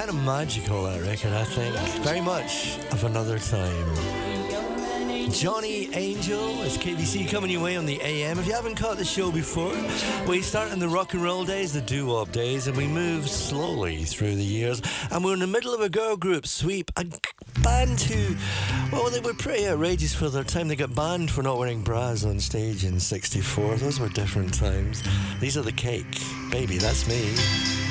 kind of magical, that record, I think. Very much of another time. Johnny Angel, it's KBC coming your way on the AM. If you haven't caught the show before, we start in the rock and roll days, the doo-wop days, and we move slowly through the years. And we're in the middle of a girl group, Sweep, a band who, well, they were pretty outrageous for their time. They got banned for not wearing bras on stage in '64. Those were different times. These are The Cake. Baby, that's me.